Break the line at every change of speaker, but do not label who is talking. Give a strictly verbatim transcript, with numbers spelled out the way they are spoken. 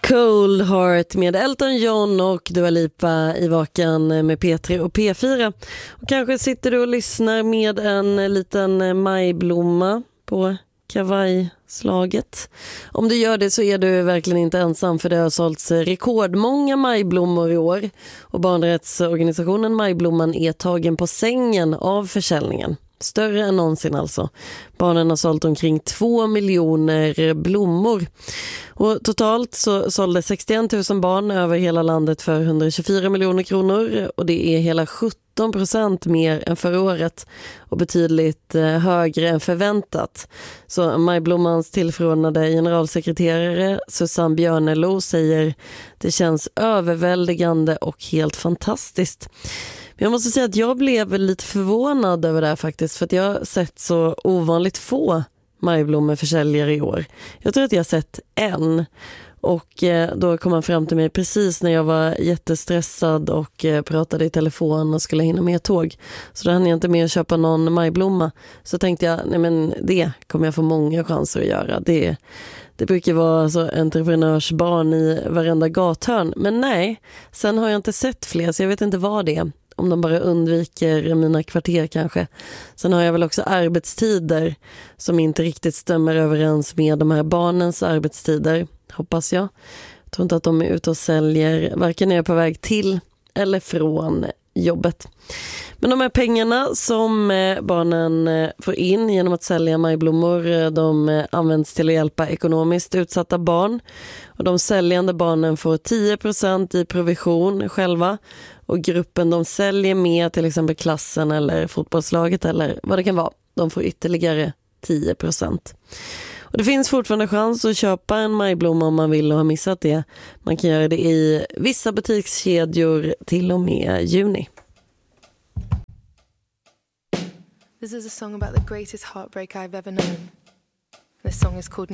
Cold Heart med Elton John och Dua Lipa i Vakan med P tre och P fyra. Och kanske sitter du och lyssnar med en liten majblomma på kavajslaget. Om du gör det så är du verkligen inte ensam, för det har sålts rekordmånga majblommor i år. Och barnrättsorganisationen Majblomman är tagen på sängen av försäljningen. Större än någonsin alltså. Barnen har sålt omkring två miljoner blommor. Och totalt så sålde sextioen tusen barn över hela landet för hundratjugofyra miljoner kronor. Och det är hela sjutton procent mer än förra året. Och betydligt högre än förväntat. Så Majblommans tillförordnade generalsekreterare Susanne Björnelo säger: det känns överväldigande och helt fantastiskt. Jag måste säga att jag blev lite förvånad över det här faktiskt, för att jag har sett så ovanligt få majblommeförsäljare i år. Jag tror att jag har sett en, och då kom han fram till mig precis när jag var jättestressad och pratade i telefon och skulle hinna med tåg. Så då hann jag inte med att köpa någon majblomma. Så tänkte jag, nej men det kommer jag få många chanser att göra. Det, det brukar vara så entreprenörsbarn i varenda gathörn. Men nej, sen har jag inte sett fler, så jag vet inte vad det är. Om de bara undviker mina kvarter kanske. Sen har jag väl också arbetstider som inte riktigt stämmer överens med de här barnens arbetstider, hoppas jag. Jag tror inte att de är ute och säljer, varken när jag är på väg till eller från jobbet. Men de här pengarna som barnen får in genom att sälja majblommor, de används till att hjälpa ekonomiskt utsatta barn. Och de säljande barnen får tio procent i provision själva. Och gruppen de säljer med, till exempel klassen eller fotbollslaget eller vad det kan vara, de får ytterligare tio procent. Och det finns fortfarande chans att köpa en majblomma om man vill och har missat det. Man kan göra det i vissa butikskedjor till och med juni.
This is a song about the greatest heartbreak I've ever known. This song is called